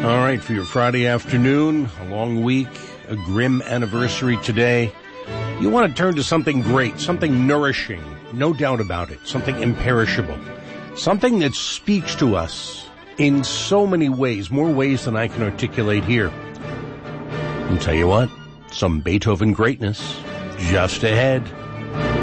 All right, for your Friday afternoon, a long week, a grim anniversary today, you want to turn to something great, something nourishing, no doubt about it, something imperishable, something that speaks to us in so many ways, more ways than I can articulate here. I'll tell you what, some Beethoven greatness just ahead.